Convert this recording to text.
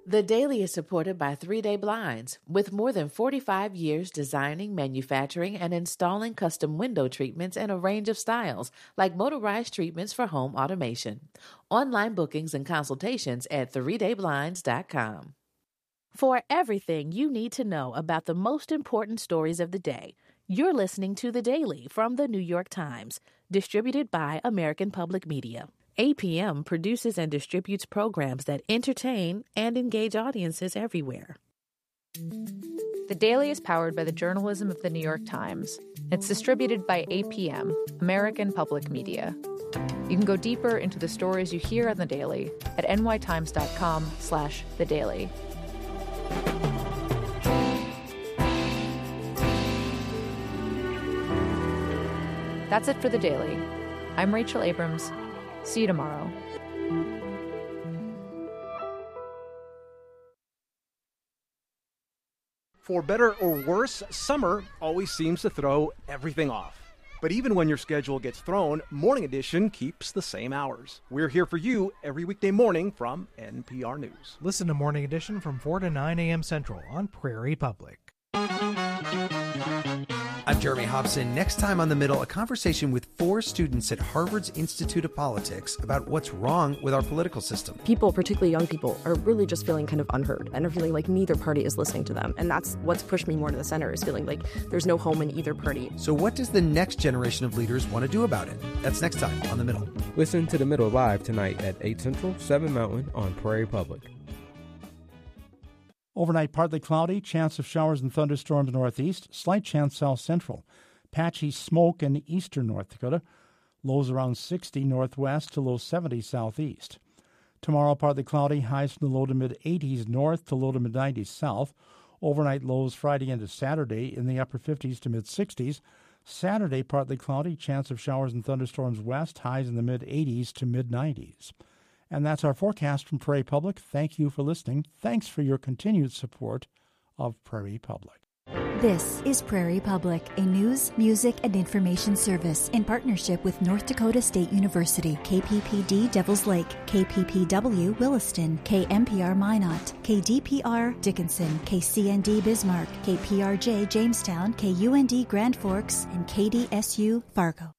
The Daily is supported by 3-Day Blinds. With more than 45 years designing, manufacturing, and installing custom window treatments in a range of styles, like motorized treatments for home automation. Online bookings and consultations at 3dayblinds.com. For everything you need to know about the most important stories of the day, you're listening to The Daily from The New York Times, distributed by American Public Media. APM produces and distributes programs that entertain and engage audiences everywhere. The Daily is powered by the journalism of The New York Times. It's distributed by APM, American Public Media. You can go deeper into the stories you hear on The Daily at nytimes.com/The Daily. That's it for The Daily. I'm Rachel Abrams. See you tomorrow. For better or worse, summer always seems to throw everything off. But even when your schedule gets thrown, Morning Edition keeps the same hours. We're here for you every weekday morning from NPR News. Listen to Morning Edition from 4 to 9 a.m. Central on Prairie Public. I'm Jeremy Hobson. Next time on The Middle, a conversation with 4 students at Harvard's Institute of Politics about what's wrong with our political system. People, particularly young people, are really just feeling kind of unheard and are feeling like neither party is listening to them. And that's what's pushed me more to the center, is feeling like there's no home in either party. So what does the next generation of leaders want to do about it? That's next time on The Middle. Listen to The Middle live tonight at 8 Central, 7 Mountain on Prairie Public. Overnight, partly cloudy, chance of showers and thunderstorms northeast, slight chance south central. Patchy smoke in eastern North Dakota. Lows around 60 northwest to low 70 southeast. Tomorrow, partly cloudy, highs from the low to mid-80s north to low to mid-90s south. Overnight lows Friday into Saturday in the upper 50s to mid-60s. Saturday, partly cloudy, chance of showers and thunderstorms west, highs in the mid-80s to mid-90s. And that's our forecast from Prairie Public. Thank you for listening. Thanks for your continued support of Prairie Public. This is Prairie Public, a news, music, and information service in partnership with North Dakota State University, KPPD Devils Lake, KPPW Williston, KMPR Minot, KDPR Dickinson, KCND Bismarck, KPRJ Jamestown, KUND Grand Forks, and KDSU Fargo.